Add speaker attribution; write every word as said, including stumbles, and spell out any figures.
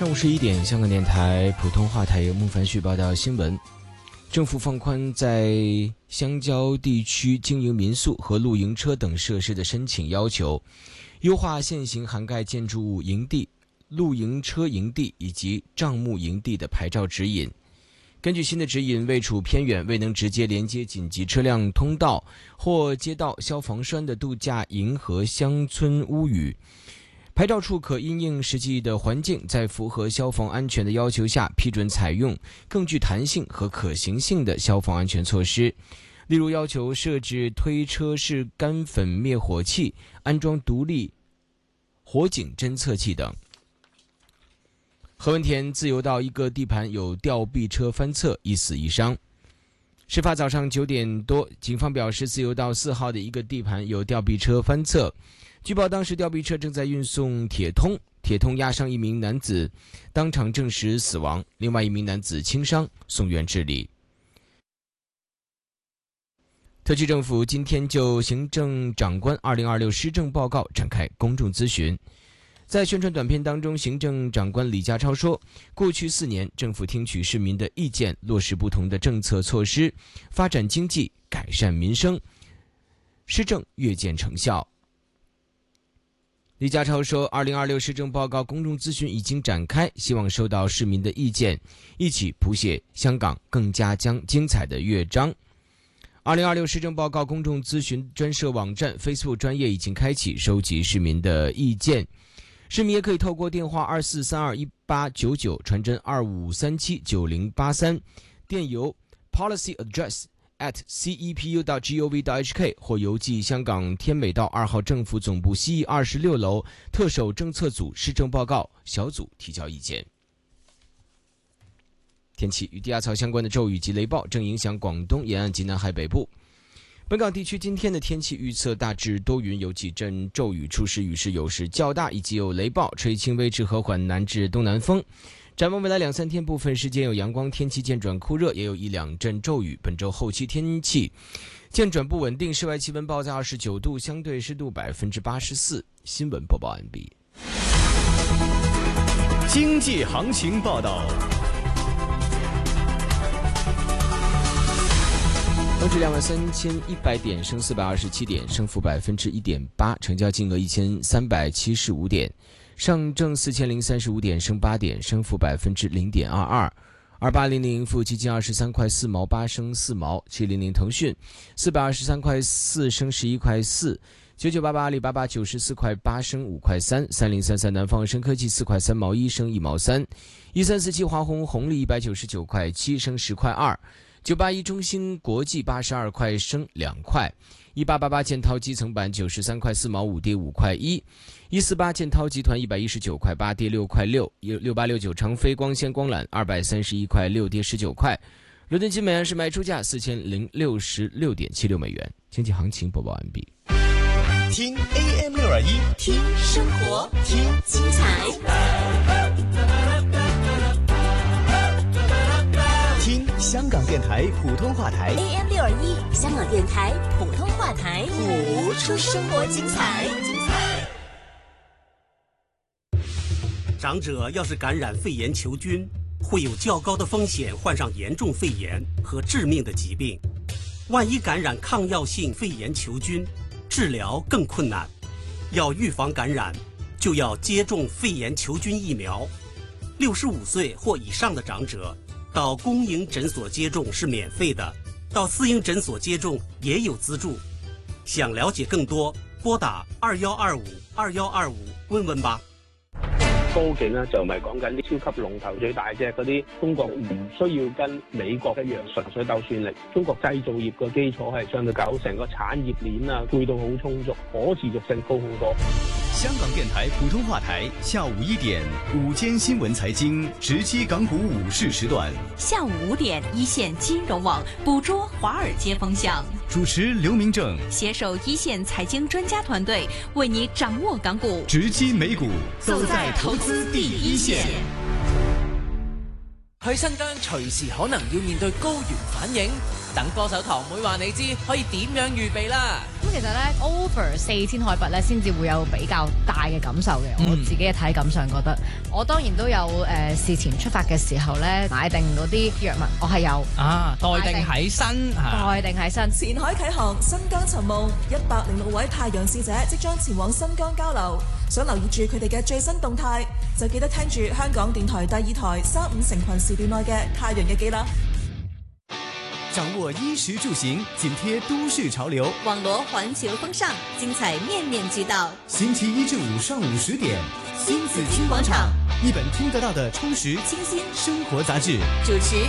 Speaker 1: 上午十一点，香港电台普通话台由孟凡旭报道新闻。政府放宽在乡郊地区经营民宿和露营车等设施的申请要求，优化现行涵盖建筑物营地、露营车营地以及帐幕营地的牌照指引。根据新的指引，位处偏远未能直接连接紧急车辆通道或街道消防栓的度假营和乡村屋宇，牌照处可因应实际的环境，在符合消防安全的要求下，批准采用更具弹性和可行性的消防安全措施，例如要求设置推车式干粉灭火器、安装独立火警侦测器等。何文田自由道一个地盘有吊臂车翻侧，一死一伤。事发早上九点多，警方表示自由道四号的一个地盘有吊臂车翻侧，据报当时吊臂车正在运送铁通，铁通压伤一名男子，当场证实死亡，另外一名男子轻伤，送院治理。特区政府今天就行政长官二零二六施政报告展开公众咨询。在宣传短片当中，行政长官李家超说，过去四年政府听取市民的意见，落实不同的政策措施，发展经济，改善民生，施政越见成效。李家超说，二零二六施政报告公众咨询已经展开，希望收到市民的意见，一起谱写香港更加将精彩的乐章。二零二六施政报告公众咨询专设网站 Facebook 专页已经开启，收集市民的意见。市民也可以透过电话二四三二一八九九、传真二五三七九零八三、电邮 policyaddress at c e p u dot gov dot h k 或邮寄香港天美道二号政府总部西翼二十六楼特首政策组施政报告小组提交意见。天气，与低压槽相关的骤雨及雷暴正影响广东沿岸及南海北部。本港地区今天的天气预测大致多云，有几阵骤雨，初时雨势有时较大，以及有雷暴，吹轻微至和缓南至东南风。展望未来两三天，部分时间有阳光，天气渐转酷热，也有一两阵骤雨。本周后期天气渐转不稳定，室外气温报在二十九度，相对湿度百分之八十四。新闻播报完毕。
Speaker 2: 经济行情报道。
Speaker 1: 恒指两万三千一百点，升四百二十七点，升幅百分之一点八，成交金额一千三百七十五点。上证四千零三十五点，升八点，升幅百分之零点二二。二八零零盈富基金二十三块四毛八，升四毛。七零零腾讯四百二十三块四，升十一块四。九九八八阿里巴巴九十四块八，升五块三。三零三三南方深科技四块三毛一，升一毛三。一三四七华虹红利一百九十九块七，升十块二。九八一中芯国际八十二块，升两块。一八八八建滔基层板九十三块四毛五，跌五块一。一四八建滔集团一百一十九块八，跌六块六。六八六九长飞光纤光缆二百三十一块六，跌十九块。伦敦金每安士卖出价四千零六十六点七六美元。经济行情播报完毕。
Speaker 2: 听 A M 六二一，
Speaker 3: 听生活，听精彩。
Speaker 2: 听香港电台普通话台
Speaker 3: A M 六二一，香港电台普通话台，谱出生活精彩。精彩。
Speaker 4: 长者要是感染肺炎球菌，会有较高的风险患上严重肺炎和致命的疾病。万一感染抗药性肺炎球菌，治疗更困难。要预防感染，就要接种肺炎球菌疫苗。六十五岁或以上的长者到公营诊所接种是免费的，到私营诊所接种也有资助。想了解更多，拨打二幺二五二幺二五问问吧。
Speaker 5: 科技咧就唔係講緊啲超級龍頭最大隻嗰啲，中國唔需要跟美國一樣純粹鬥算力。中國製造業嘅基礎係相對搞成個產業鏈啊，配套好充足，可持續性高好多。
Speaker 2: 香港電台普通話台下午一點午間新聞財經直擊港股午市時段，
Speaker 3: 下午五點一線金融網捕捉華爾街風向，
Speaker 2: 主持劉明正
Speaker 3: 攜手一線財經專家團隊為你掌握港股
Speaker 2: 直擊美股，
Speaker 3: 走在投資第一線。
Speaker 6: 去新疆隨時可能要面對高原反應，等歌手堂妹話你知可以點樣預備啦。
Speaker 7: 咁其實咧 over 四千海拔咧，先至會有比較大嘅感受嘅。嗯、我自己嘅體感上覺得，我當然都有誒、呃、事前出發嘅時候咧買定嗰啲藥物，我係有
Speaker 6: 啊，待定喺身，
Speaker 7: 待定喺身。
Speaker 8: 前海啟航，新疆尋夢，一百零六位太陽使者即將前往新疆交流。想留意住佢哋嘅最新動態，就記得聽住香港電台第二台三五成群時段內嘅太陽日記啦。
Speaker 2: 掌握衣食住行，緊貼都市潮流，
Speaker 3: 網羅環球風尚，精彩面面俱到。
Speaker 2: 星期一至五上午十點，新紫荊廣場，一本聽得到的充實清新生活雜誌。
Speaker 3: 主持